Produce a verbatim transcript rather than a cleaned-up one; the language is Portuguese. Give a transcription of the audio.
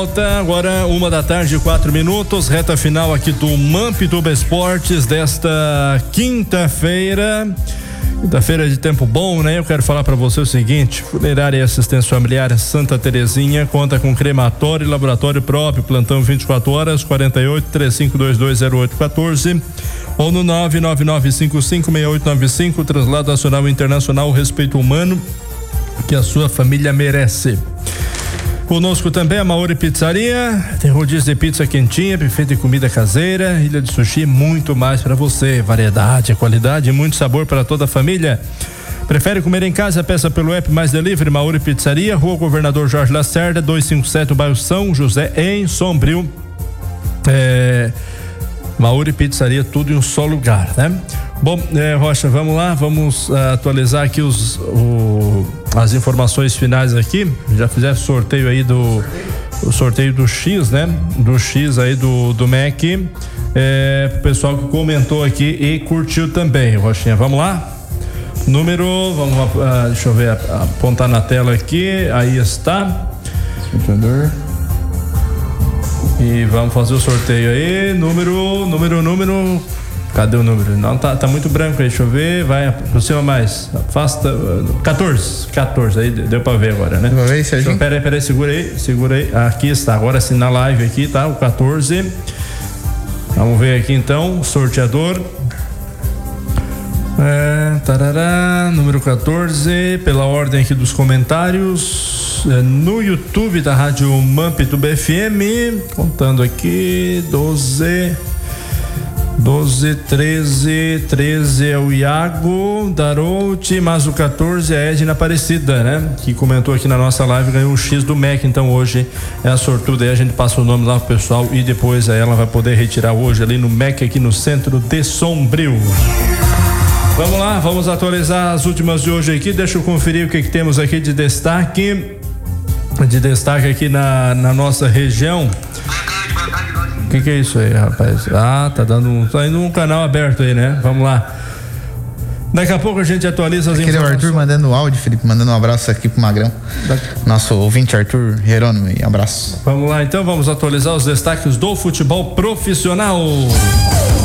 Agora uma da tarde, quatro minutos, reta final aqui do Mampituba Esportes desta quinta-feira. Quinta-feira de tempo bom, né? Eu quero falar para você o seguinte: Funerária e Assistência Familiar Santa Terezinha conta com crematório e laboratório próprio, plantão vinte e quatro horas, quarenta e oito, três cinco dois dois, zero oito um quatro ou no nove nove nove cinco cinco seis oito nove cinco, traslado nacional e internacional, o respeito humano que a sua família merece. Conosco também a Maori Pizzaria, tem rodízio de pizza quentinha, buffet de comida caseira, ilha de sushi, muito mais para você, variedade, qualidade e muito sabor para toda a família. Prefere comer em casa? Peça pelo app Mais Delivery. Maori Pizzaria, Rua Governador Jorge Lacerda, duzentos e cinquenta e sete, bairro São José, em Sombrio. É, Maori Pizzaria, tudo em um só lugar, né? Bom, é, Rocha, vamos lá, vamos uh, atualizar aqui os, o, as informações finais aqui. Já fizemos sorteio aí do o sorteio do X, né? Do X aí do, do M E C. É, o pessoal que comentou aqui e curtiu também, Rochinha. Vamos lá? Número, vamos uh, deixa eu ver, apontar na tela aqui. Aí está. Sorteador. E vamos fazer o sorteio aí. Número, número, número. Cadê o número? Não, tá, tá muito branco aí, deixa eu ver, vai, aproxima mais, afasta, quatorze, quatorze, aí deu pra ver agora, né? Deu pra ver, Serginho? Pera aí, pera aí, segura aí, segura aí, aqui está, agora sim na live aqui, tá, o quatorze, vamos ver aqui então, sorteador, é, tarará, número quatorze, pela ordem aqui dos comentários, é, no YouTube da Rádio Mampituba F M, contando aqui, doze... doze, treze, treze é o Iago Darouti, mas o quatorze é a Edna Aparecida, né? Que comentou aqui na nossa live, ganhou o X do M E C, então hoje é a sortuda aí, a gente passa o nome lá pro pessoal e depois aí ela vai poder retirar hoje ali no M E C, aqui no centro de Sombrio. Vamos lá, vamos atualizar as últimas de hoje aqui, deixa eu conferir o que, que temos aqui de destaque, de destaque aqui na, na nossa região. O que, que é isso aí, rapaz? Ah, tá dando um, tá indo um canal aberto aí, né? Vamos lá. Daqui a pouco a gente atualiza as Aquele informações. é o Arthur mandando áudio, Felipe, mandando um abraço aqui pro Magrão. Nosso ouvinte Arthur Jerônimo, um abraço. Vamos lá, então, vamos atualizar os destaques do futebol profissional.